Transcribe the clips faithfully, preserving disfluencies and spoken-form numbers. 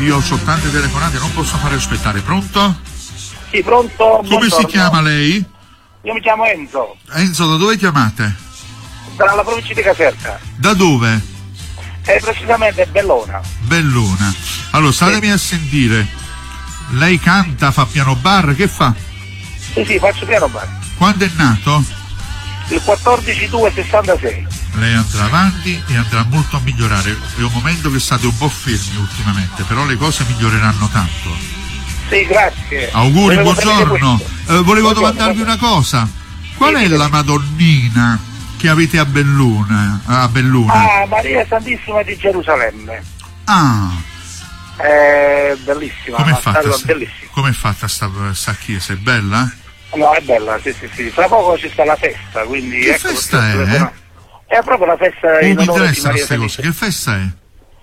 io ho tante telefonate, non posso fare aspettare. Pronto? Sì, pronto. Come buongiorno. si chiama lei? Io mi chiamo Enzo. Enzo, da dove chiamate? Dalla provincia di Caserta. Da dove? Eh, precisamente Bellona. Bellona. Allora, statemi a sentire. Lei canta, fa piano bar, che fa? Sì, sì, faccio piano bar. Quando è nato? Il quattordici due sessantasei. Lei andrà avanti e andrà molto a migliorare. È un momento che state un po' fermi ultimamente, però le cose miglioreranno tanto. Sì, grazie. Auguri, Volevo buongiorno. Eh, volevo Buongiorno, domandarvi una cosa. Qual Sì, è sì. la Madonnina che avete a Belluna? A Belluna? Ah, Maria Santissima di Gerusalemme. Ah, È bellissima. com'è una fatta, statua sta- bellissima. com'è fatta sta, sta chiesa? È bella? No, è bella, sì, sì, sì. Tra poco ci sta la festa, quindi Che ecco festa perché ho è? telefonato. È proprio la festa Oh, in mi onore di interessano Maria queste cose. Santissima. Che festa è?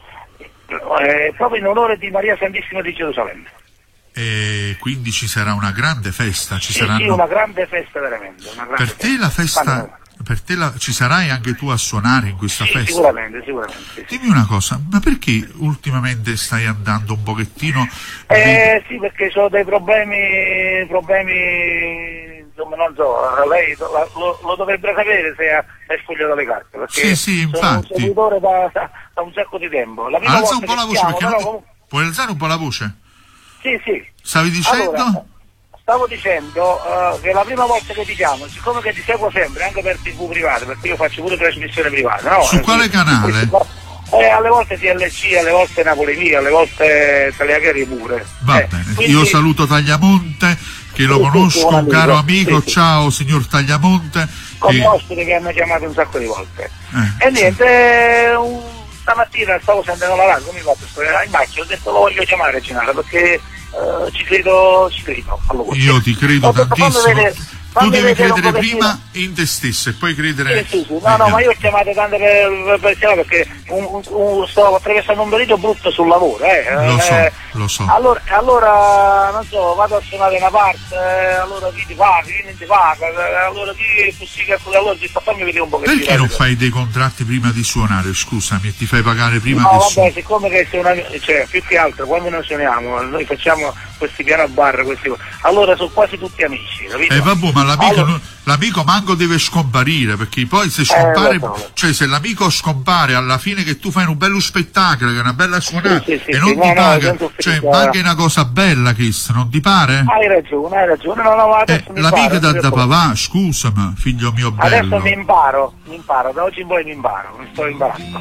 È proprio in onore di Maria Santissima di Gerusalemme. E quindi ci sarà una grande festa, ci Sì, saranno... sì, una grande festa veramente. Una grande Per te la festa, per te la... ci sarai anche tu a suonare in questa Sì, festa? sicuramente, sicuramente. Sì, sì. Dimmi una cosa, ma perché ultimamente stai andando un pochettino... di- Eh sì, perché ho dei problemi, problemi, insomma non so, lei lo, lo- lo dovrebbe sapere se ha, è sfogliato le carte, Sì, perché sì, sono un infatti. seguitore da, da, da un sacco di tempo. La prima Alza volta un po' che la voce, chiamo, perché però non... comunque- Puoi alzare un po' la voce? Sì, sì. Stavi dicendo? Allora, stavo dicendo eh, che la prima volta che ti chiamo, siccome che ti seguo sempre, anche per tivù private, perché io faccio pure trasmissione privata, no? Su quale Eh, canale? Eh, alle volte T L C, alle volte Napoli Via, alle volte Tagliagheri pure. Va Eh, bene, quindi- io saluto Tagliamonte, che lo Sì, sì, conosco, buon un caro amico. amico, Sì, sì. ciao signor Tagliamonte. Come che- ospite che hanno chiamato un sacco di volte. Eh, E niente, eh, un- stamattina stavo sentendo la radio, mi ho fatto stare in macchina, ho detto lo voglio chiamare Gennaro perché eh, ci credo, ci credo. Allora, Io ti credo ho detto, fammi tantissimo. vedere- Tu fammi devi vedere un credere pochettino. prima in te stesso e poi credere... Sì, sì, sì. No, negli no, ma altri. io ho chiamato tante per, per, per perché un, un, un, sto attraversando un periodo brutto sul lavoro, eh. Lo so, Eh, lo so. Allora, allora, non so, vado a suonare una parte, eh, allora chi ti paga, chi non ti paga, eh, allora chi è possibile, allora ti sta fammi vedere un pochettino. Perché non fai dei contratti prima di suonare, scusami, e ti fai pagare prima No, che vabbè, suoni? siccome che se una, cioè, più che altro, quando noi suoniamo, noi facciamo questi piano bar, questi, allora sono quasi tutti amici, capito? Eh vabbè, ma l'amico, Allora- non- l'amico manco deve scomparire, perché poi se scompare, lo so. cioè se l'amico scompare alla fine che tu fai un bello spettacolo, che è una bella suonata, Sì, sì, sì, e non sì, ti no, no, paga, sento cioè felice, manca eh. una cosa bella che non ti pare? Hai ragione, hai ragione, no, no, ma Eh, adesso mi l'amico imparo, da, non ti da preoccupare. papà, scusami, figlio mio bello. Adesso mi imparo, mi imparo, da oggi in poi mi imparo, mi sto imparando.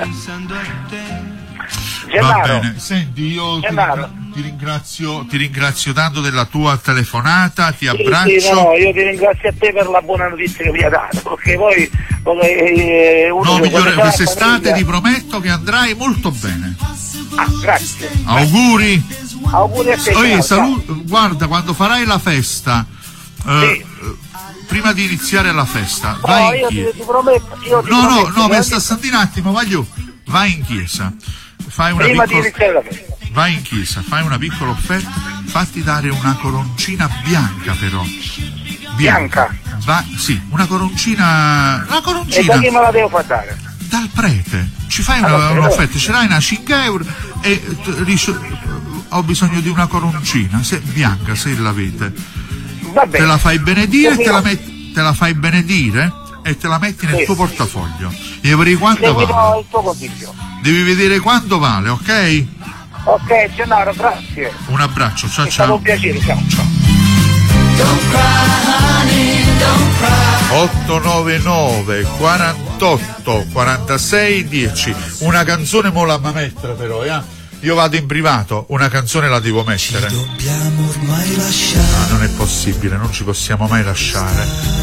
Va Gennaro, bene, senti, io ti, Gennaro. ti ringrazio, ti ringrazio tanto della tua telefonata, ti sì, abbraccio. sì, no, no, io ti ringrazio a te per la buona notizia che mi hai dato, perché poi eh, uno No, che- migliore, quando c'è la quest'estate famiglia- ti prometto che andrai molto bene. Ah, grazie. Auguri. Auguri a te. Oye, Gennaro, salu- guarda, quando farai la festa, eh, Sì. eh, prima di iniziare la festa, ciao. vai No, in io ti, chiesa. ti prometto, io ti No, no, prometto no, che mi sta senti un attimo, voglio. Vai in chiesa. Fai una prima di piccola iniziare la festa. Vai in chiesa, fai una piccola offerta, fatti dare una coroncina bianca però. Bianca? Va, sì, una coroncina. Una E coroncina da chi me la devo far dare? dal prete. Ci fai Allora, una- però- un'offerta, ce l'hai una cinque euro e t- riso- ho bisogno di una coroncina, se, bianca se l'avete. Va bene. Te la fai benedire, Sì, te la, no. metti, te la fai benedire e te la metti nel Sì. tuo portafoglio. E vedi quanto Seguirò vale. il tuo consiglio. Devi vedere quanto vale, ok? Ok, Gennaro, grazie. Un abbraccio, ciao È stato ciao. un piacere, ciao. ottocentonovantanove quarantotto quarantasei dieci. Una canzone mo la ma mettere però, eh? Io vado in privato, una canzone la devo mettere. Dobbiamo ormai lasciare. Ah, non è possibile, non ci possiamo mai lasciare.